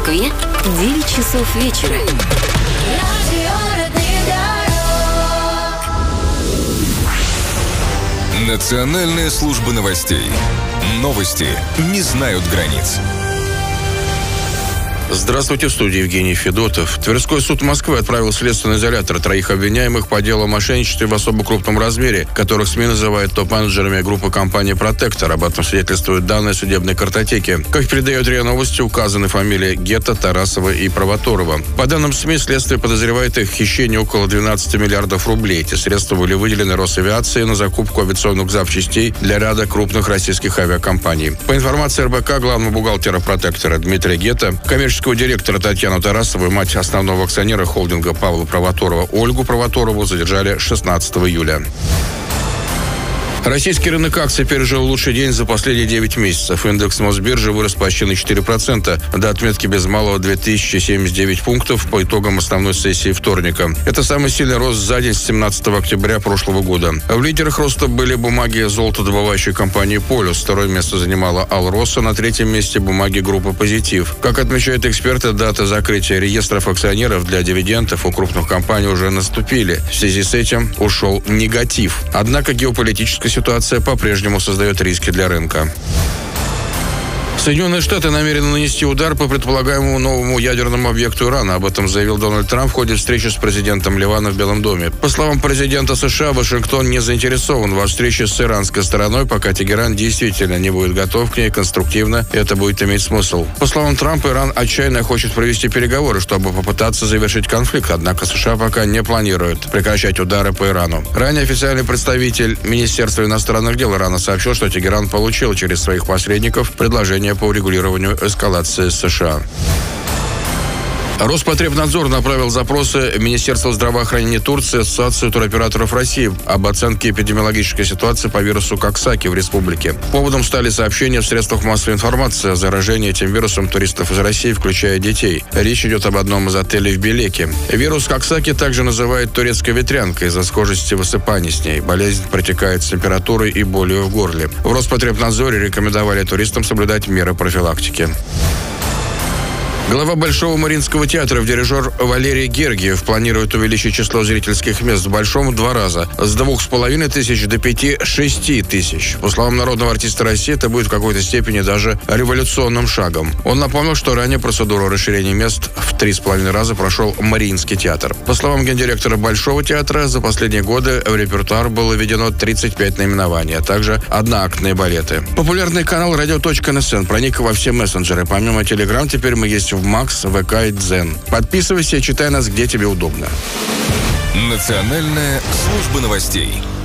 Москве 9 часов вечера. Национальная служба новостей. Новости не знают границ. Здравствуйте, в студии Евгений Федотов. Тверской суд Москвы отправил в следственный изолятор 3 обвиняемых по делу о мошенничестве в особо крупном размере, которых СМИ называют топ-менеджерами группы компании «Протектор». Об этом свидетельствуют данные судебной картотеки. Как передает РИА Новости, указаны фамилии Гетта, Тарасова и Провоторова. По данным СМИ, следствие подозревает их в хищении около 12 миллиардов рублей. Эти средства были выделены Росавиации на закупку авиационных запчастей для ряда крупных российских авиакомпаний. По информации РБК, главного бухгалтера «Протектора» Дмитрия Гетта, коммерческого директора Татьяну Тарасову и мать основного акционера холдинга Павла Провоторова Ольгу Провоторову задержали 16 июля. Российский рынок акций пережил лучший день за последние 9 месяцев. Индекс Мосбиржи вырос почти на 4%, до отметки без малого 2079 пунктов по итогам основной сессии вторника. Это самый сильный рост за день с 17 октября прошлого года. В лидерах роста были бумаги золотодобывающей компании «Полюс». Второе место занимала «Алроса», на третьем месте бумаги группы «Позитив». Как отмечают эксперты, дата закрытия реестров акционеров для дивидендов у крупных компаний уже наступили. В связи с этим ушел негатив. Однако геополитическая ситуация по-прежнему создает риски для рынка. Соединенные Штаты намерены нанести удар по предполагаемому новому ядерному объекту Ирана. Об этом заявил Дональд Трамп в ходе встречи с президентом Ливана в Белом доме. По словам президента США, Вашингтон не заинтересован во встрече с иранской стороной, пока Тегеран действительно не будет готов к ней конструктивно. Это будет иметь смысл. По словам Трампа, Иран отчаянно хочет провести переговоры, чтобы попытаться завершить конфликт. Однако США пока не планирует прекращать удары по Ирану. Ранее официальный представитель Министерства иностранных дел Ирана сообщил, что Тегеран получил через своих посредников предложение по урегулированию эскалации США. Роспотребнадзор направил запросы Министерству здравоохранения Турции, Ассоциацию туроператоров России об оценке эпидемиологической ситуации по вирусу Коксаки в республике. Поводом стали сообщения в средствах массовой информации о заражении этим вирусом туристов из России, включая детей. Речь идет об одном из отелей в Белеке. Вирус Коксаки также называют турецкой ветрянкой из-за схожести высыпаний с ней. Болезнь протекает с температурой и болью в горле. В Роспотребнадзоре рекомендовали туристам соблюдать меры профилактики. Глава Большого Мариинского театра, дирижер Валерий Гергиев, планирует увеличить число зрительских мест в Большом в 2 раза. С 2500 до 5-6 тысяч. По словам народного артиста России, это будет в какой-то степени даже революционным шагом. Он напомнил, что ранее процедуру расширения мест в 3,5 раза прошел Мариинский театр. По словам гендиректора Большого театра, за последние годы в репертуар было введено 35 наименований, а также одноактные балеты. Популярный канал radio.nsn проник во все мессенджеры. Помимо Telegram, теперь мы есть в Макс, ВК и Дзен. Подписывайся и читай нас, где тебе удобно. Национальная служба новостей.